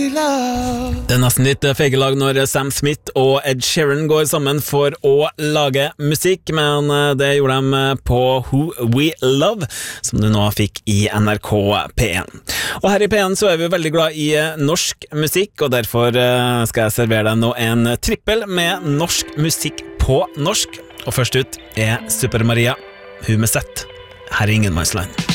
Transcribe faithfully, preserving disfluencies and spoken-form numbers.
Det er nesten litt fegelag når Sam Smith og Ed Sheeran går sammen for å lage musikk, men det gjorde de på Who We Love, som du nå fikk i N R K P en. Og her i P en så er vi veldig glad i norsk musikk, og derfor skal jeg servere deg nå en trippel med norsk musikk på norsk. Og først ut er Super Maria, hun med sett, her i Ingenmannsland.